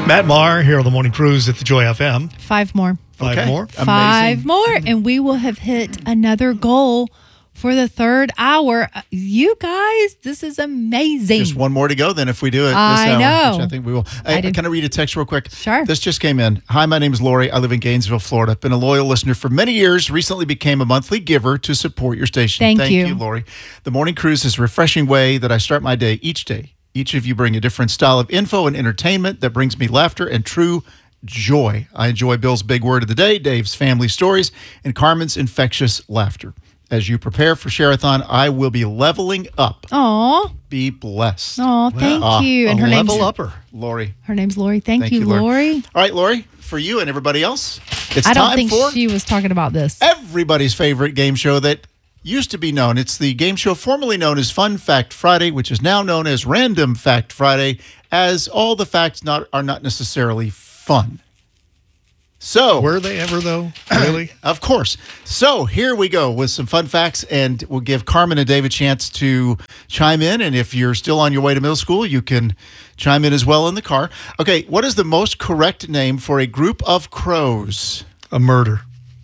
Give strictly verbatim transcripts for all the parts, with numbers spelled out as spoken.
Matt Maher here on the Morning Cruise at the Joy F M. Five more. Five Okay. more? Amazing. Five more, and we will have hit another goal for the third hour. Uh, You guys, this is amazing. Just one more to go then if we do it this I hour, know. which I think we will. I Hey, do. can I read a text real quick? Sure. This just came in. Hi, my name is Lori. I live in Gainesville, Florida. Been a loyal listener for many years. Recently became a monthly giver to support your station. Thank Thank you. you, Lori. The Morning Cruise is a refreshing way that I start my day each day. Each of you bring a different style of info and entertainment that brings me laughter and true joy. I enjoy Bill's big word of the day, Dave's family stories, and Carmen's infectious laughter. As you prepare for Share-a-thon, I will be leveling up. Aw, Be blessed. aw, thank Ah, you. And a her name's level upper. Lori. her name's Lori. Thank, Thank you, you, Lori. Lori. All right, Lori, for you and everybody else, it's I don't time think for she was talking about this. everybody's favorite game show that used to be known. It's the game show formerly known as Fun Fact Friday, which is now known as Random Fact Friday, as all the facts not are not necessarily fun. So, Were they ever, though? Really? of course. So here we go with some fun facts, and we'll give Carmen and Dave a chance to chime in. And if you're still on your way to middle school, you can chime in as well in the car. Okay, what is the most correct name for a group of crows? A murder.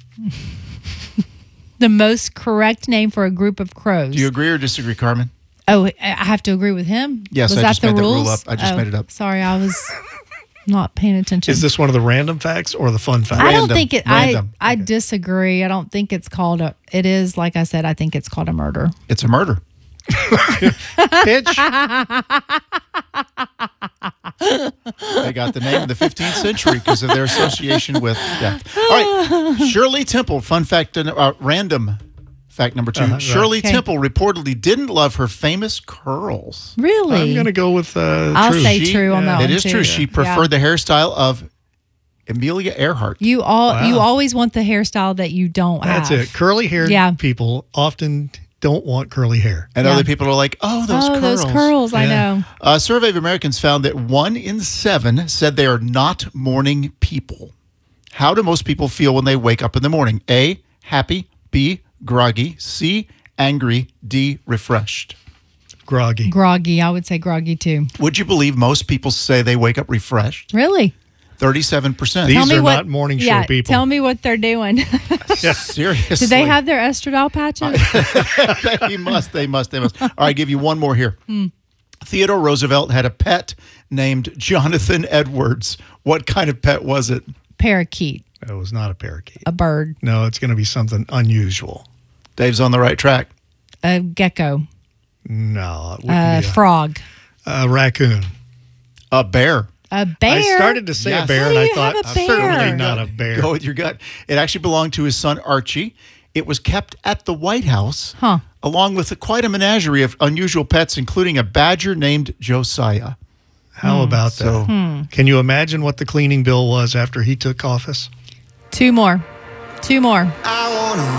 The most correct name for a group of crows. Do you agree or disagree, Carmen? Oh, I have to agree with him? Yes, was I that just the made that rule rules? up. I just Oh, made it up. Sorry, I was not paying attention. Is this one of the random facts or the fun facts? I don't Random. think it. Random. I I disagree. I don't think it's called a. It is like I said. I think it's called a murder. It's a murder. Bitch. They got the name in the fifteenth century because of their association with death. All right, Shirley Temple. Fun fact, uh, random fact number two. Uh-huh, right. Shirley Okay. Temple reportedly didn't love her famous curls. Really? I'm going to go with uh, I'll true. say She- true on that It one is too. true. She preferred the hairstyle of Amelia Earhart. You all. Wow. You always want the hairstyle that you don't That's have. it. Curly-haired Yeah. people often don't want curly hair. And Yeah. other people are like, oh, those oh, curls. those curls! I Yeah. know. A survey of Americans found that one in seven said they are not morning people. How do most people feel when they wake up in the morning? A, happy. B, groggy. C, angry. D, refreshed. Groggy. Groggy. I would say groggy too. Would you believe most people say they wake up refreshed? Really? thirty-seven percent. These Tell me are what, not morning show yeah, people. Tell me what they're doing. Seriously. Did they have their estradiol patches? They must. They must. They must. All right, I give you one more here. Hmm. Theodore Roosevelt had a pet named Jonathan Edwards. What kind of pet was it? Parakeet. It was not a parakeet. A bird. No, it's going to be something unusual. Dave's on the right track. A gecko. No, it A wouldn't be frog. a, a raccoon. A bear. A bear. I started to say Yes. a bear, How and do I you thought, have a bear? certainly not a bear. Go with your gut. It actually belonged to his son Archie. It was kept at the White House, Huh. along with a, quite a menagerie of unusual pets, including a badger named Josiah. How about that? So, Can you imagine what the cleaning bill was after he took office? Two more. Two more. ah,